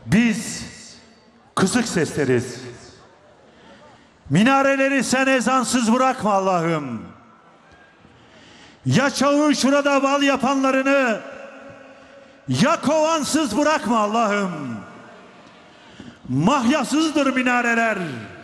Biz kısık sesleriz. Minareleri sen ezansız bırakma Allah'ım. Ya çavuğun şurada bal yapanlarını ya kovansız bırakma Allah'ım. Mahyasızdır minareler.